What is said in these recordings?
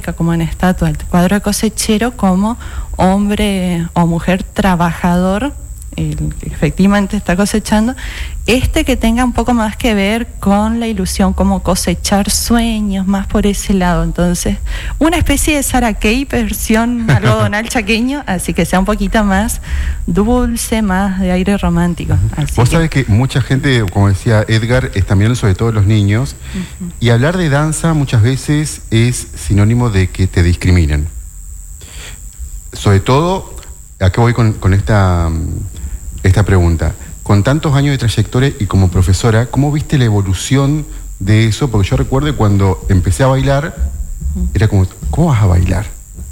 como en estatua, el cuadro de cosechero como hombre o mujer trabajador, el que efectivamente está cosechando, que tenga un poco más que ver con la ilusión, como cosechar sueños, más por ese lado. Entonces, una especie de Sarah Kay versión algodonal chaqueño, así que sea un poquito más dulce, más de aire romántico. Vos sabés que mucha gente, como decía Edgar, está mirando sobre todo los niños, y hablar de danza muchas veces es sinónimo de que te discriminen. Sobre todo, ¿a qué voy con esta pregunta? Con tantos años de trayectoria y como profesora, ¿cómo viste la evolución de eso? Porque yo recuerdo cuando empecé a bailar, era como, ¿cómo vas a bailar?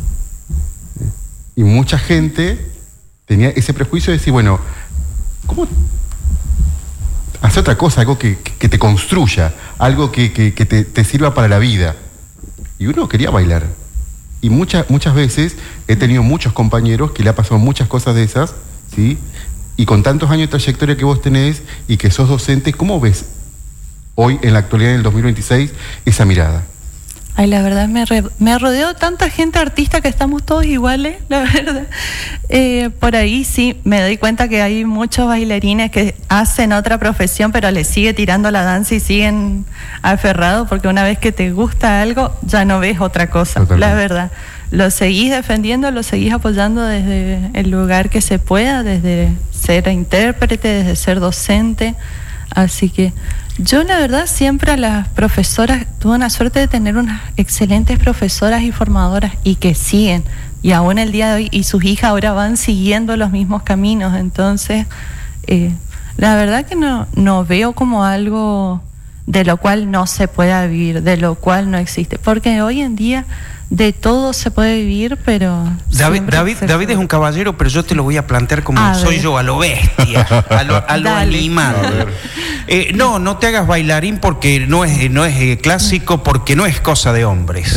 Y mucha gente tenía ese prejuicio de decir, bueno, ¿cómo hacer otra cosa? Algo que te construya, algo que te sirva para la vida. Y uno quería bailar. Y muchas veces he tenido muchos compañeros que le ha pasado muchas cosas de esas, ¿sí? Y con tantos años de trayectoria que vos tenés y que sos docente, ¿cómo ves hoy, en la actualidad, en el 2026, esa mirada? Ay, la verdad, me rodeo tanta gente artista que estamos todos iguales, la verdad. Por ahí sí, me doy cuenta que hay muchos bailarines que hacen otra profesión, pero les sigue tirando la danza y siguen aferrados, porque una vez que te gusta algo, ya no ves otra cosa. Totalmente. La verdad. Lo seguís defendiendo, lo seguís apoyando desde el lugar que se pueda, desde ser intérprete, desde ser docente. Así que yo, la verdad, siempre a las profesoras, tuve una suerte de tener unas excelentes profesoras y formadoras, y que siguen, y aún el día de hoy, y sus hijas ahora van siguiendo los mismos caminos. Entonces, la verdad que no veo como algo de lo cual no se pueda vivir, de lo cual no existe, porque hoy en día de todo se puede vivir, pero... David es un caballero, pero yo te lo voy a plantear como soy yo, a lo bestia, a lo animal. No te hagas bailarín porque no es clásico, porque no es cosa de hombres.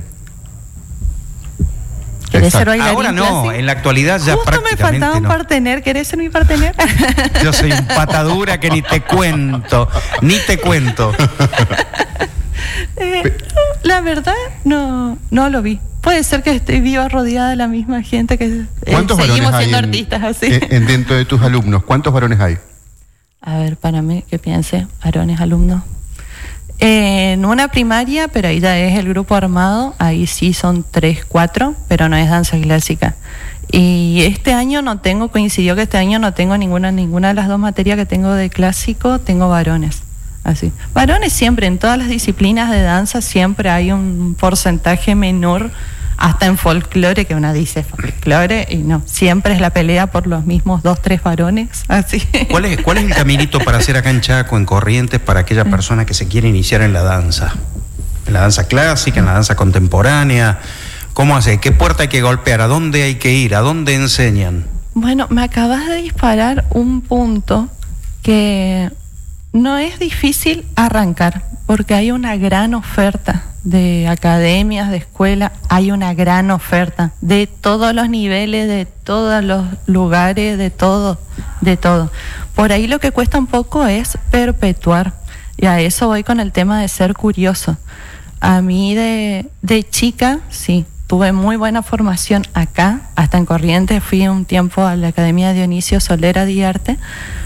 ¿Querés ser bailarín ahora no, clásico? En la actualidad ya justo prácticamente me faltaba un partener. ¿Querés ser mi partener? Yo soy un patadura que ni te cuento. La verdad, no lo vi. Puede ser que esté viva rodeada de la misma gente que seguimos siendo artistas así. Dentro de tus alumnos, ¿cuántos varones hay? A ver, para mí, que piense, varones, alumnos. En una primaria, pero ahí ya es el grupo armado, ahí sí son 3, 4, pero no es danza clásica. Y este año coincidió que este año no tengo ninguna de las 2 materias que tengo de clásico, tengo varones. Así. Varones siempre, en todas las disciplinas de danza siempre hay un porcentaje menor, hasta en folclore, que una dice folclore, y no, siempre es la pelea por los mismos 2, 3 varones, así. ¿Cuál es el caminito para hacer acá en Chaco, en Corrientes, para aquella persona que se quiere iniciar en la danza? En la danza clásica, en la danza contemporánea. ¿Cómo hace? ¿Qué puerta hay que golpear? ¿A dónde hay que ir? ¿A dónde enseñan? Bueno, me acabas de disparar un punto que no es difícil arrancar, porque hay una gran oferta de academias, de escuelas, hay una gran oferta de todos los niveles, de todos los lugares, de todo. Por ahí lo que cuesta un poco es perpetuar, y a eso voy con el tema de ser curioso. A mí de chica, sí, tuve muy buena formación acá, hasta en Corrientes fui un tiempo a la Academia Dionisio Solera de Arte,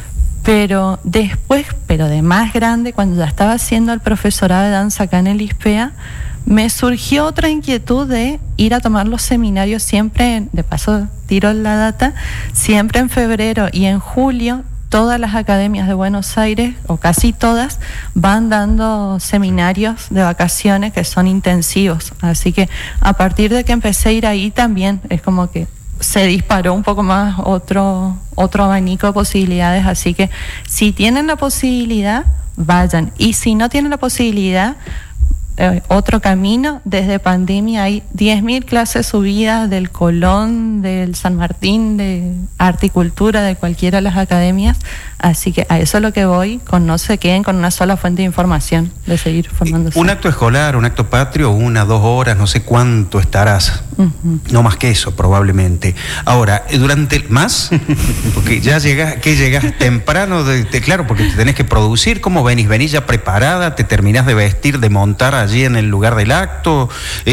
pero después, de más grande, cuando ya estaba haciendo el profesorado de danza acá en el ISPEA, me surgió otra inquietud de ir a tomar los seminarios siempre, de paso tiro la data, siempre en febrero y en julio. Todas las academias de Buenos Aires, o casi todas, van dando seminarios de vacaciones que son intensivos. Así que a partir de que empecé a ir ahí también, es como que se disparó un poco más otro abanico de posibilidades. Así que si tienen la posibilidad, vayan. Y si no tienen la posibilidad, otro camino. Desde pandemia hay 10.000 clases subidas del Colón, del San Martín, de Arte y Cultura, de cualquiera de las academias. Así que a eso es lo que voy, no se queden con una sola fuente de información, de seguir formándose. Un acto escolar, un acto patrio, 1, 2 horas, no sé cuánto estarás. No más que eso, probablemente. Ahora, ¿más? Porque ya llegas temprano, claro, porque te tenés que producir. ¿Cómo venís? ¿Venís ya preparada? ¿Te terminás de vestir, de montar allí en el lugar del acto?